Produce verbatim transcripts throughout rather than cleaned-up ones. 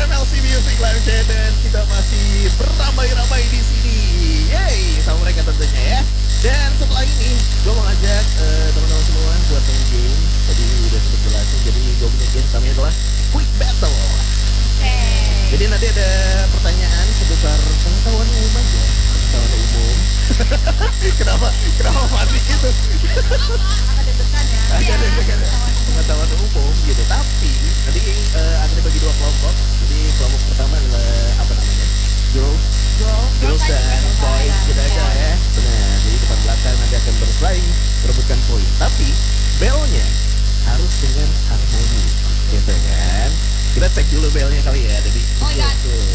M L C Music Live Chat dan kita masih beramai-ramai di sini. Yeay, sama mereka tentunya ya. Dan setelah ini, gue mau ngajak uh, teman-teman semua buat main game. Tadi udah sempat jelasin, jadi gue punya game namanya adalah Quick Battle. Oke. Okay. Jadi nanti ada pertanyaan sebesar pengetahuan umum aja. Pengetahuan umum. kenapa? Kenapa mati gitu? Ada degan ya. Ada degan ya. Pengetahuan umum gitu. Tapi nanti uh, akan dibagi dua kelompok. Jadi kelompok pertama adalah apa namanya? Girls. Girls, Girls dan boys gitu aja ya. Benar. Jadi depan belakang nanti akan bersaing berebutkan poin. Tapi belnya harus dengan harmoni, gitu kan? Kita cek dulu belnya kali ya. Jadi. Oh iya.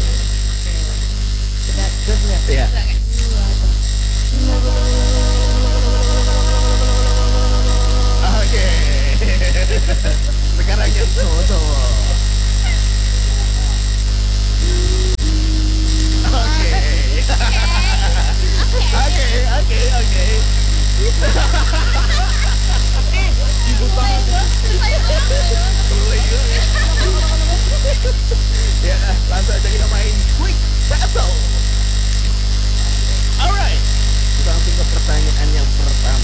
Sudah, sudah. Iya. Oke. Sekarang yang cowok-cowok. Oke. Oke, oke, oke. Ibu banget. Ya, langsung aja kita main Quick Battle. Alright. Kita langsung ke pertanyaan yang pertama.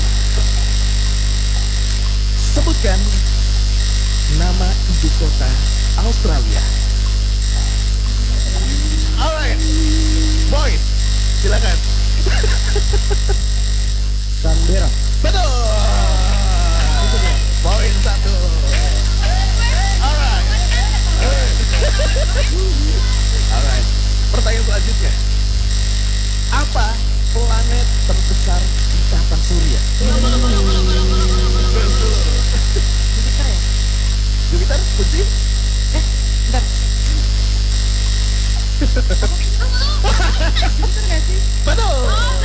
Sebutkan nama ibu kota Australia. Alright, boys, silakan. Canberra. Betul. Poin satu. Alright. Alright. Pertanyaan selanjutnya. Apa planet terbesar di tata surya? Jupiter ya? Jupiter, kunci? Eh, bentar. Jupiter gak sih? Betul.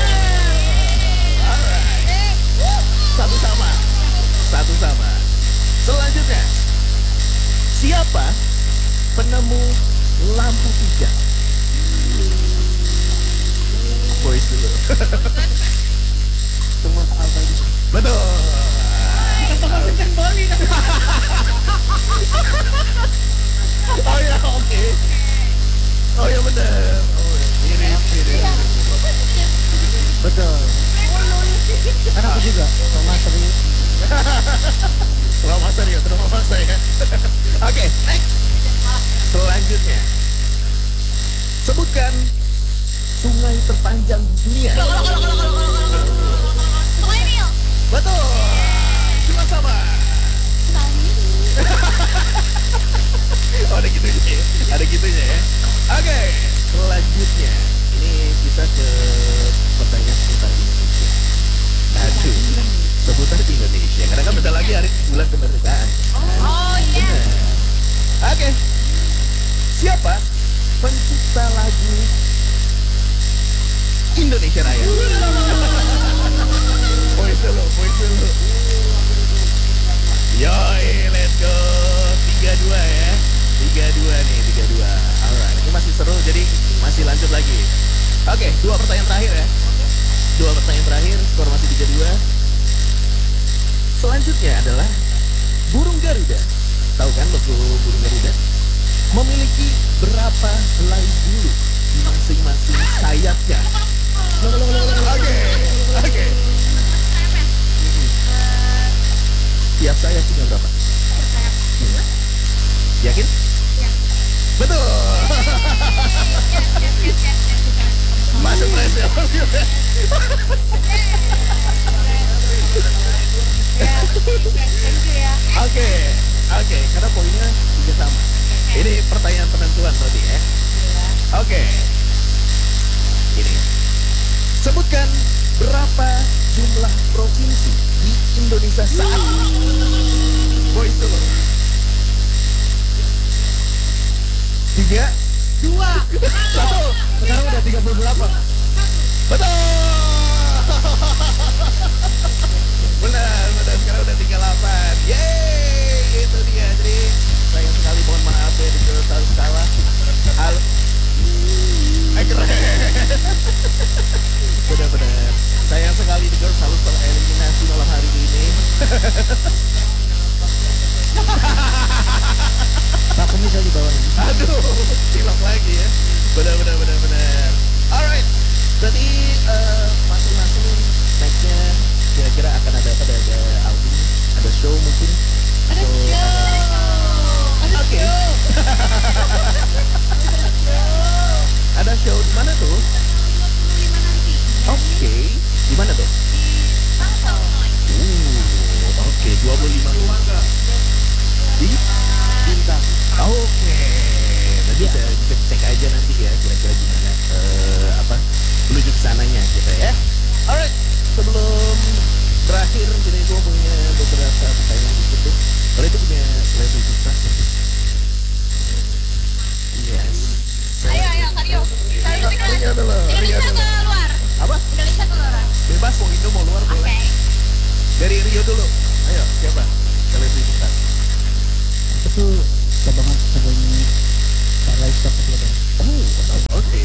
Alright. Satu sama. Satu sama. Selanjutnya. Siapa penemu lampu pijat? Boys dulu. Thomas Alva Edison. Betul. Thomas Edison Bali kan? Oh ya, oke. Okay. Oh ya benar. Oh, mirip, mirip. Betul. Kan aku juga Thomas tadi. Trauma serius, trauma saya. Oke, next. Selanjutnya. Sebutkan sungai terpanjang di dunia. Sungai Nil. Betul. Cuma sama. Oh, ada gitunya ya. Ada gitunya ya. Oke, selanjutnya. Ini kita ke pertanyaan seputar Indonesia. Aduh, seputar Indonesia. Karena kan bentar lagi hari bulan kemerdekaan. Oh iya. Benar. Oke. Siapa pencipta lagu Indonesia Raya? Poin dulu, poin dulu. Yoi, let's go. tiga dua ya. tiga dua nih, tiga dua. Alright, ini masih seru jadi masih lanjut lagi. Oke, dua pertanyaan terakhir ya. Dua pertanyaan terakhir, skor masih tiga dua. Selanjutnya adalah burung Garuda. Tahu kan logo burung Garuda? Memiliki berapa helai bulu di masing-masing sayapnya? Oke, oke. Tiap sayap punya berapa? Hmm. Yakin? Betul. Masuk Malaysia. Oke, oke, karena poinnya juga sama. Ini pertanyaan penentuan berarti ya. Oke. Ini. Sebutkan berapa jumlah provinsi di Indonesia saat ini. Boys dulu. Tiga. Dua. Satu. Sekarang udah tiga puluh delapan. Betul. Benar, benar. Sekarang udah tiga puluh delapan. Yeay, itu dia. Jadi sayang sekali, mohon maaf ya, di Girls harus kalah. Halo. Eh, keren. Benar-benar. Sayang sekali di Girls harus tereliminasi malam hari ini. Pak Kumis aja. bawahnya. Aduh, silap lagi ya. Benar benar benar benar. Alright. Berarti eh, masing-masing nextnya kira-kira akan ada apa? Ada, ada album, ada show mungkin. Ada Atau show. Ada Oke. show. Ada show di mana tuh? dua puluh lima nanti. Oke. Di mana tuh? Di Tangsel Noise. Uh, oke, dua puluh lima di Bintang. Oke. Berarti bisa, bisa dicek aja nanti ya kira-kira gimana eh, apa menuju ke sananya gitu ya. Alright, sebelum berakhir jadi gue punya beberapa pertanyaan dikit tuh. Kalau itu punya selebriti crush nggak sih? Yes. Ayo ayo Karyo. Saya Punya dulu. Indonesia Rio dulu. atau luar? Apa? Indonesia atau luar? Bebas mau Indo mau luar Oke. boleh. Dari Rio dulu. Ayo, siapa? Selebriti crush. Aku tuh suka banget sebelumnya Kak Raisa Paslodo. Oh, oke.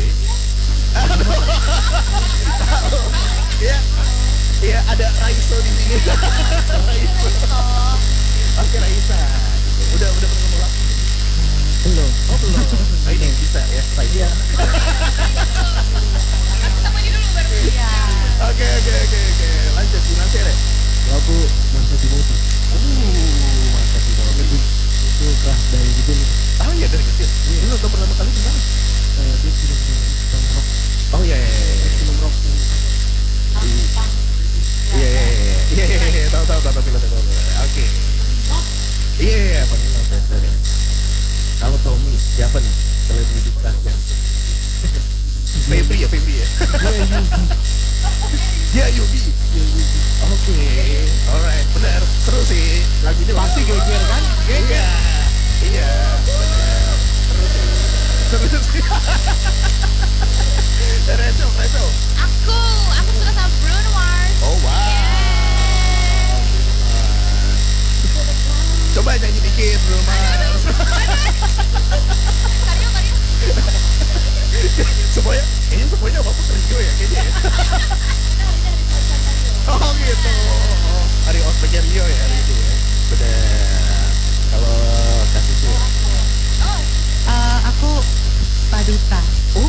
Iya, iya ada Raiso di sini. Raiso. Oke Raisa. Udah udah pernah ketemu langsung? Belum. Oh belum. Oh, ini bisa ya Raiso. Iya. Ketemu ini dulu baru. Iya. Oke oke oke oke. Lanjut gimana sih Rek? Lagu Masa Timoti. Uh, masa sih mau Itu itu kelas dari Jepang. Oh iya dari kecil. Lu nonton pertama kali di mana? Eh, dia film film rock. Oh iya iya iya. Film rock yang Iya iya iya iya iya iya tahu tahu tahu tahu tahu tahu. Oke. Iya iya panggil tahu tahu ya. Kalau Tommy siapa nih selebriti crushnya? Febri ya Febri ya. Dia Yubi. Oke, alright, benar. Seru sih. Lagunya pasti geger kan? Geger. Iya, benar. Seru sih. Seru sih. Reso, Reso. Aku, aku suka sama Bruno Mars. Oh wow. Yeay. Coba nyanyi dikit, Bro Mars. Karyo, Karyo. Semuanya, ini semuanya apa Rio ya kayaknya ya. Oh gitu. Oh, hari ospeknya Rio ya hari ini ya. Benar. Kalau kasih sih. Oh, Eh, aku Paduta.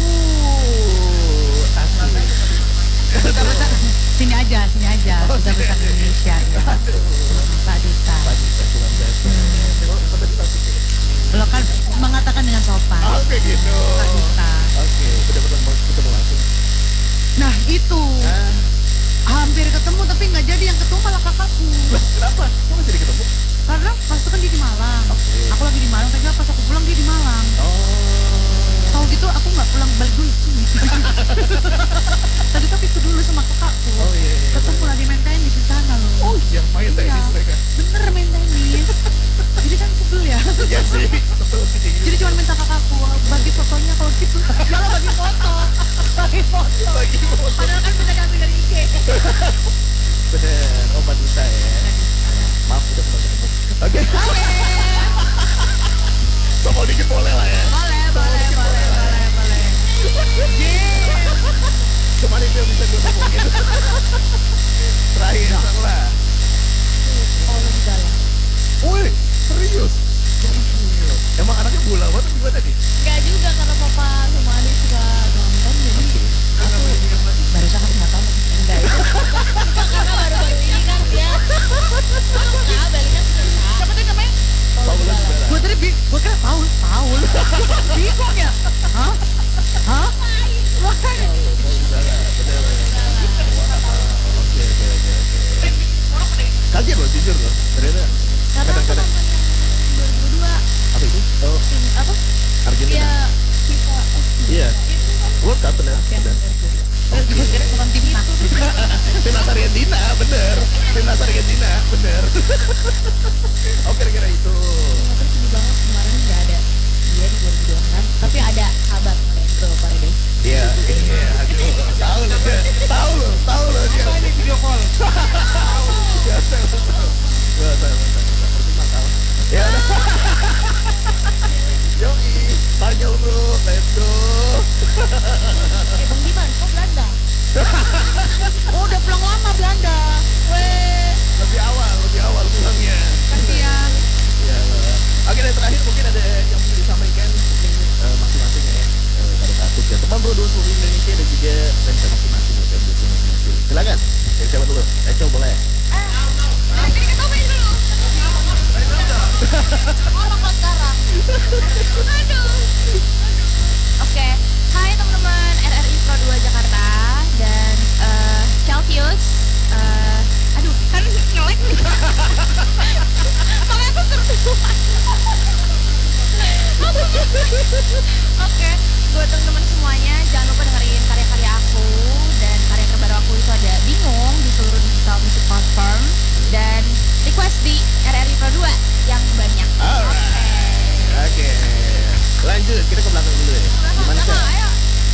Uh, asik. Duta besar sini aja, sini aja. Oh, Duta sini besar aja. Indonesia. Ya. Paduta. Pagi Sakulan Jasa. Oh, apa tadi maksudnya? Lo kan mengatakan dengan sopan. Oh, kayak gitu. Paduta. Oke, udah pernah ketemu langsung. Nah itu Nah, hampir ketemu tapi nggak jadi, yang ketemu malah kakakku. lah, kenapa? Kok masih ketemu? Karena pas itu kan dia di Malang. Oke. Aku lagi di Malang, tapi pas aku pulang dia di Malang. Oh. Tahu gitu aku nggak pulang balik dulu sini. Tadi tapi itu dulu sama kakakku. Oh iya. iya. Ketemu lagi main tenis di sana loh. Oh iya, main tenis Iya. mereka. Bener main tenis. Jadi kan sebel ya. Iya sih, betul sih kayak gitu. Jadi cuma minta kakakku bagi fotonya kalau gitu. Malah bagi foto. Bagi foto. Bagi foto. padahal kan bisa diambil dari I G. Bener, oh Paduta ya. Maaf udah pernah ketemu. Oke. Sombong dikit boleh lah ya. Boleh, boleh, boleh, boleh, boleh. Cuman itu yang bisa gue sombongin. Terakhir, lah. Oh, di dalam. Woi, serius? Emang anaknya bola banget atau gimana nih? Enggak juga karena papa sama adik suka nonton jadi aku Barusan aku nggak tahu. enggak itu. Karena baru-baru ini kan dia suka baliknya suka. Siapa tadi namanya? Paula Dybala. Gue tadi bi, gue kira Paul, Paul. Bingung ya? Hah? Hah? Makanya. Paula Dybala, bener bener. Wow, oke oke oke oke. Kaget loh, jujur loh. Ternyata Karena aku kadang-kadang nonton yang dua ribu dua apa itu? Oh, tim apa? Argentina. Dia FIFA Iya. itu kan World Cup bener. bener. Gue kira bukan timnas. Timnas Argentina, bener. Timnas Argentina, bener. Oh kira-kira itu. ternyata sedih banget kemarin nggak ada dia di dua ribu dua puluh enam tapi ada sahabat Mahendro Paredes. Iya, iya, aduh, tahu loh dia, tahu loh, tahu loh dia. Apa ini video call? Biasa, tahu. Biasa, biasa, biasa. Percuma tahu. Ya udah. Yoi, Spanyol bro, let's go. Eh Bang Diman, kok Belanda? Oh, udah pulang lama Belanda. Weh, Lebih awal, lebih awal pulangnya. Kasihan. Ya, oke dan terakhir mungkin ada yang mau sampaikan mungkin eh, masing-masing ya eh, pada saat tugas teman bro dua seluruh Indonesia dan juga rencana masing-masing ya kan buat masing-masing. Silakan. Dari siapa dulu? Rachel boleh. Dari dari ketemu dulu. Ngomong kok sekarang. Aduh. Oke. Hai teman-teman R R I Pro dua Jakarta dan eh, Celsius. Eh, aduh, kan ngelek nih. Makanya aku tertutupan. Oke, buat teman-teman semuanya jangan lupa dengerin karya-karya aku dan karya terbaru aku itu ada Bingung di seluruh digital music platform dan request di R R I Pro dua yang banyak. Alright. Oke. Lanjut, kita ke belakang dulu ya. Gimana sih? Ayo.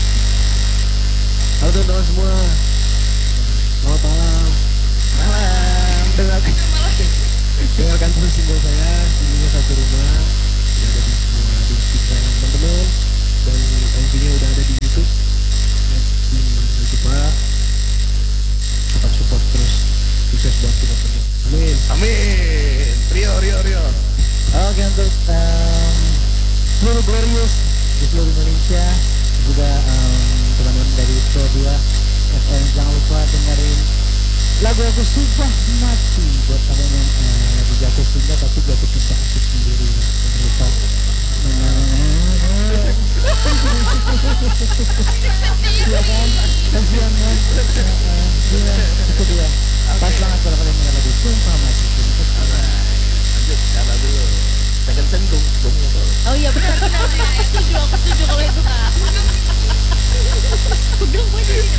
Halo teman-teman semua. Selamat malam. Malam. Dengarkan, dengarkan terus single saya, singlenya Satu Rumah. Udah ada di semua di Instagram teman-teman. Dan M V-nya udah ada di YouTube. Di YouTube Pak. Tetap support terus. Sukses buat kita semua. Amin. Amin. Rio, Rio, Rio. Oke, untuk um, seluruh Glorious di seluruh Indonesia, juga um, teman-teman dari Pro dua F M, jangan lupa dengerin lagu-lagu Sumpah Mati buat kalian yang uh, lagi jatuh cinta tapi jatuh cinta asik sendiri. Jangan lupa. Iya kan? Kasihan kan? Iya, itu dia. Pas banget kalau kalian denger lagu Sumpah Mati. Alright. Lanjut, siapa dulu? Second sen dong, dong ya bro. Oh iya benar benar benar. Setuju aku setuju kalau itu kak. Udah gue di sini.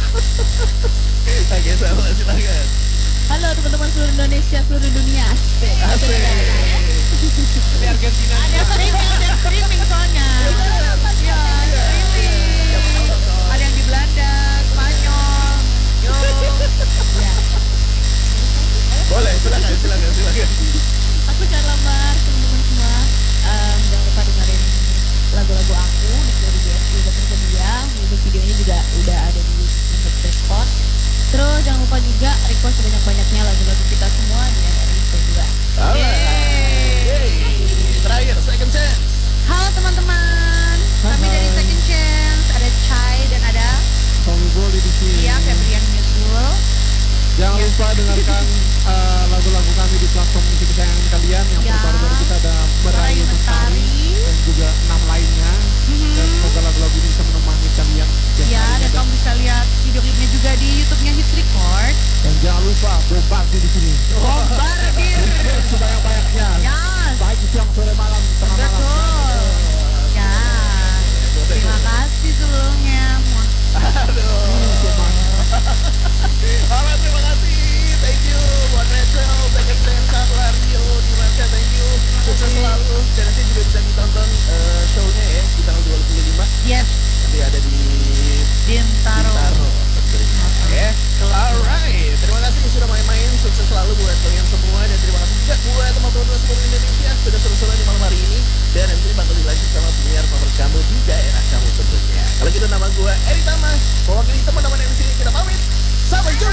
Oke, sama silakan. Halo teman-teman seluruh Indonesia, seluruh dunia. Asik. Asik. Di Argentina. Ada streaming, ada streaming soalnya. Iya, streaming. Ada yang di Belanda, Spanyol. Yo. Ya. Boleh, silakan, silakan, silakan. Aku jangan lamar teman-teman semua. Em, jangan lupa dengerin lagu-lagu aku di seluruh G S P udah tersedia. Music videonya juga udah ada di YouTube Record. Terus jangan lupa juga request sebanyak-banyaknya lagu-lagu kita semua di R R I Pro dua. Alright. Yeay. Terakhir, second chance. Halo teman-teman, kami Hai. dari Second Chance, ada Chai dan ada Tommy Bolly di sini. Tia Febrian Mutual. Jangan Ya. lupa dengarkan uh, lagu-lagu kami di platform musik kesayangan kalian. Yang Ya. terbaru dari kita ada Merayu Merayu Mentari Mentari. dan juga enam lainnya. Mhm. Dan semoga lagu-lagu ini bisa menemani kalian setiap Ya, harinya. dan kamu bisa lihat video klipnya juga di YouTube-nya Hits Record. Dan jangan lupa Bombardir di sini. Bombardir. Sebanyak-banyaknya. Ya, Pagi, siang, sore, malam, tengah malam. betul. Ya, terima kasih sebelumnya. Muah. Aduh. Alright, terima kasih. Thank you buat Rachel, second chance, Kak Rio, Dimansyah, thank you. Sukses selalu. Dan nanti juga bisa ditonton eh, show-nya ya di tanggal dua puluh lima. Yes, Nanti ada di Bintaro. Bintaro tentunya ya. Alright, terima kasih sudah main-main. Sukses selalu buat kalian semua dan terima kasih juga buat teman-teman seluruh Indonesia sudah seru-seruan di malam hari ini. Dan nanti bakal dilanjut sama penyiar favorit kamu di daerah kamu tentunya. Kalau gitu nama gue Eri Tama, mewakili teman-teman yang di sini kita pamit. Sampai jumpa.